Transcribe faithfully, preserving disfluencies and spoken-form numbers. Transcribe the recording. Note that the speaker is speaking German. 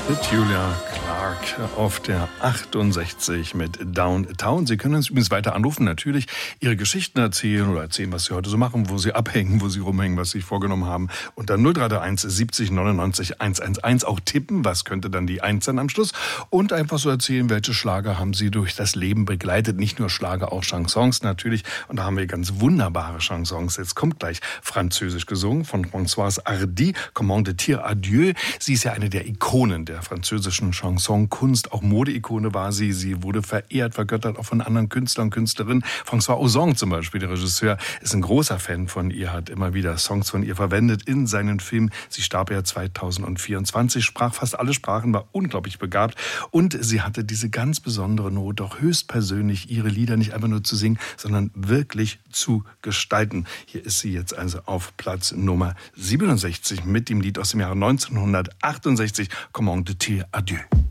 Julia Clark auf der achtundsechzig mit Downtown. Sie können uns übrigens weiter anrufen, natürlich Ihre Geschichten erzählen oder erzählen, was Sie heute so machen, wo Sie abhängen, wo Sie rumhängen, was Sie sich vorgenommen haben. Und dann null drei drei eins siebzig neunundneunzig hundertelf auch tippen, was könnte dann die eins sein am Schluss. Und einfach so erzählen, welche Schlager haben Sie durch das Leben begleitet. Nicht nur Schlager, auch Chansons natürlich. Und da haben wir ganz wunderbare Chansons. Jetzt kommt gleich französisch gesungen von Françoise Hardy, Comment de dire adieu. Sie ist ja eine der Ikonen der französischen Chansonkunst. Auch Modeikone war sie. Sie wurde verehrt, vergöttert, auch von anderen Künstlern und Künstlerinnen. François Ozon zum Beispiel, der Regisseur, ist ein großer Fan von ihr, hat immer wieder Songs von ihr verwendet in seinen Filmen. Sie starb ja zweitausendvierundzwanzig, sprach fast alle Sprachen, war unglaublich begabt. Und sie hatte diese ganz besondere Not, doch höchstpersönlich ihre Lieder nicht einfach nur zu singen, sondern wirklich zu gestalten. Hier ist sie jetzt also auf Platz Nummer siebenundsechzig mit dem Lied aus dem Jahre neunzehnhundertachtundsechzig, Comment de dire adieu.